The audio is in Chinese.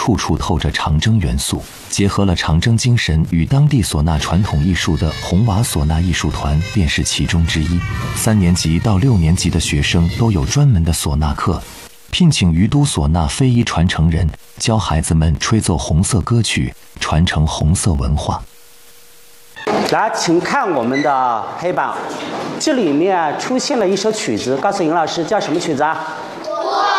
处处透着长征元素，结合了长征精神与当地唢呐传统艺术的红瓦唢呐艺术团便是其中之一。3年级到6年级的学生都有专门的唢呐课，聘请于都唢呐非遗传承人，教孩子们吹奏红色歌曲，传承红色文化。 来，请看我们的黑板，这里面出现了一首曲子，告诉尹老师叫什么曲子啊？